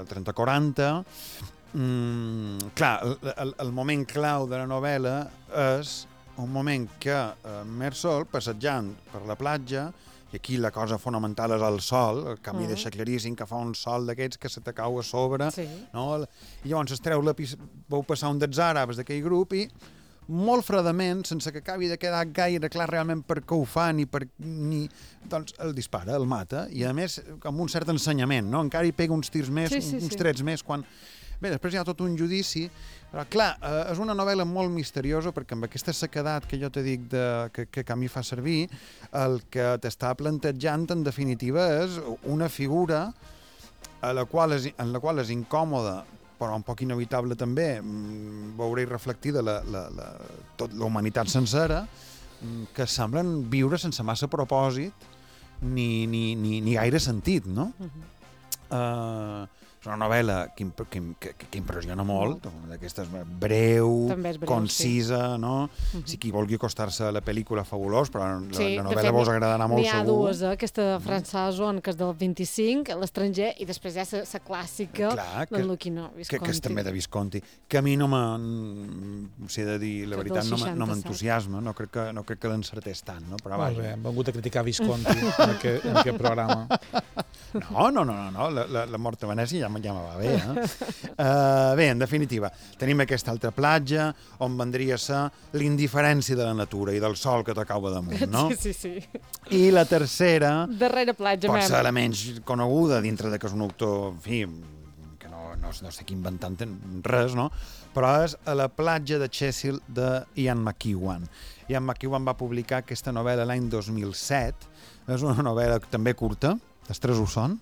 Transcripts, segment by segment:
30-40. Clar, el moment clau de la novel·la és un moment que Mersol, passejant per la platja, i aquí la cosa fonamental és el sol, el canvi deixa claríssim que fa un sol d'aquests que se te cau a sobre, no? I llavors es treu vau passar un dels àrabs d'aquell grup i molt fredament, sense que acabi de quedar gaire clar realment per què ho fa doncs el dispara, el mata, i a més amb un cert ensenyament, no? Encara hi pega uns tirs més, uns trets més quan... Bé, després hi ha tot un judici, però clar, és una novel·la molt misteriosa perquè amb aquesta sequedat que jo te dic que a mi fa servir, el que t'està plantejant en definitiva és una figura en la qual és incòmoda, però un poc inevitable també, veuré reflectida tota la humanitat sencera, que semblen viure sense massa propòsit ni gaire sentit, no? És una novel·la que impressiona molt, d'aquesta breu, concisa, no? Si qui vulgui acostar-se a la pel·lícula, fabulós, però la novel·la vos agradarà molt, segur. N'hi ha dues, aquesta de François Ozon, que és del 25, L'estranger, i després hi ha la clàssica d'en Luchino Visconti. Que és també de Visconti, que a mi no s'he de dir, la veritat, no m'entusiasma, no crec que l'encertés tant, no? Molt bé, hem vengut a criticar Visconti en aquest programa. No, la mort a Venècia ja me va bé, Bé, en definitiva, tenim aquesta altra platja on vendria a ser l'indiferència de la natura i del sol que t'acaba damunt, no? Sí. I la tercera... Darrera platja, pot ser la menys coneguda dintre de que és un autor, en fi, que no estic inventant res, no? Però és a la platja de Chesil de Ian McEwan. Ian McEwan va publicar aquesta novel·la l'any 2007. És una novel·la també curta, les tres ho són,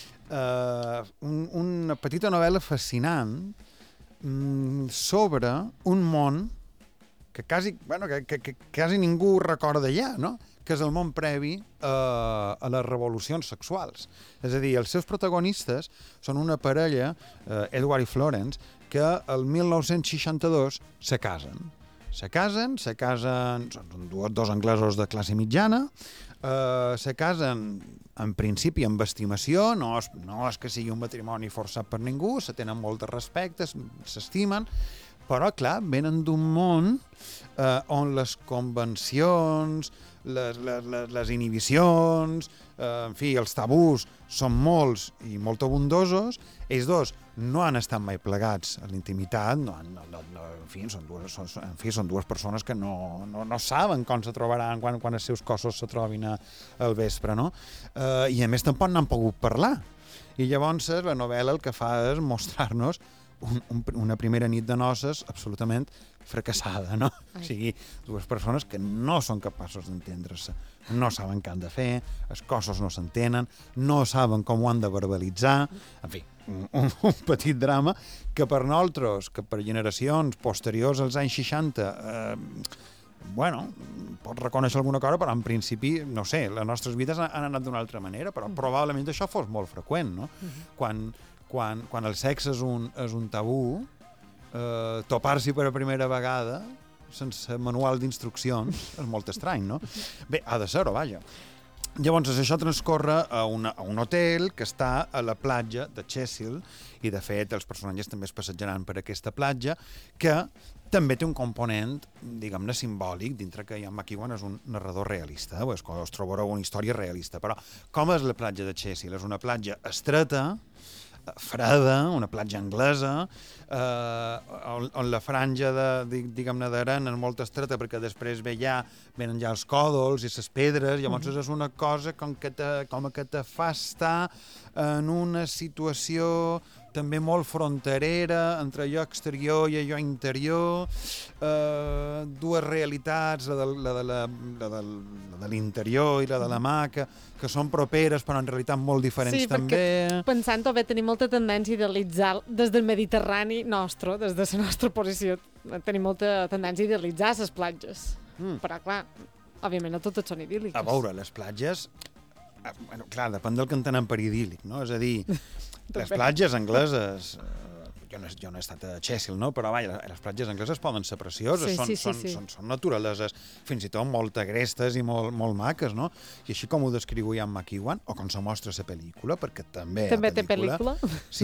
una petita novel·la fascinant sobre un món que quasi ningú recorda ja, no? Que és el món previ a les revolucions sexuals. És a dir, els seus protagonistes són una parella, Edward i Florence, que el 1962 se casen. Són dos anglesos de classe mitjana, se casen en principi amb estimació, no és que sigui un matrimoni forçat per ningú, se tenen molt de respecte, s'estimen, però clar, venen d'un món on les convencions, les inhibicions, en fi, els tabús són molts i molt abundosos. Ells dos no han estat mai plegats a l'intimitat, són dues persones que no saben com se trobaran quan els seus cossos se trobin al vespre, no? I a més tampoc n'han pogut parlar. I llavors la novel·la el que fa és mostrar-nos una primera nit de noces absolutament fracassada, no? O sigui, dues persones que no són capaços d'entendre-se, no saben què han de fer, els cossos no s'entenen, no saben com ho han de verbalitzar, en fi, un petit drama que per nosaltres, que per generacions posteriors als anys 60, pot reconèixer alguna cosa, però en principi, no sé, les nostres vides han anat d'una altra manera, però probablement això fos molt freqüent, no? Quan el sexe és un tabú, topar-s'hi per primera vegada sense manual d'instruccions és molt estrany, no? Bé, ha de ser-ho, vaja. Llavors, això transcorre a un hotel que està a la platja de Chesil, i de fet els personatges també es passejaran per aquesta platja, que també té un component, diguem-ne, simbòlic, dintre que Ian McEwan és un narrador realista, us trobareu una història realista. Però com és la platja de Chesil? És una platja estreta, freda, una platja anglesa, on la franja diguem-ne d'arena és molt estreta perquè després venen ja els còdols i les pedres, llavors és una cosa com que te fa estar en una situació també molt fronterera entre allò exterior i allò interior, dues realitats, la de l'interior i la de la mà, que són properes però en realitat molt diferents també. Sí, perquè pensant-ho bé, tenim molta tendència a idealitzar des del Mediterrani nostre, des de la nostra posició, tenim molta tendència a idealitzar les platges. Però clar, òbviament no totes són idíl·liques. A veure, les platges, clar, depèn del que entenem per idíl·lic, no? És a dir, les platges angleses, jo no he estat a Chesil, no? Però vaja, les platges angleses poden ser precioses, són naturaleses, fins i tot molt agrestes i molt maques, no? I així com ho descriu Ian McEwan, o com se mostra la pel·lícula, perquè també té pel·lícula. Sí,